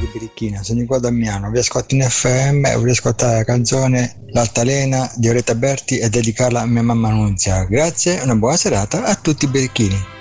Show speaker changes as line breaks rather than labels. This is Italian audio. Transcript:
Birichina, sono qua da Damiano, vi ascolto in FM e voglio ascoltare la canzone L'altalena di Oretta Berti e dedicarla a mia mamma Nunzia. Grazie e una buona serata a tutti i birichini.